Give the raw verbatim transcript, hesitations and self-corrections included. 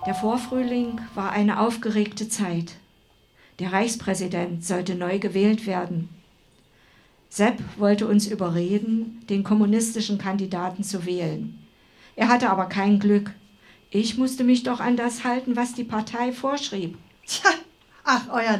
Der Vorfrühling war eine aufgeregte Zeit. Der Reichspräsident sollte neu gewählt werden. Sepp wollte uns überreden, den kommunistischen Kandidaten zu wählen. Er hatte aber kein Glück. Ich musste mich doch an das halten, was die Partei vorschrieb. Tja, ach, euer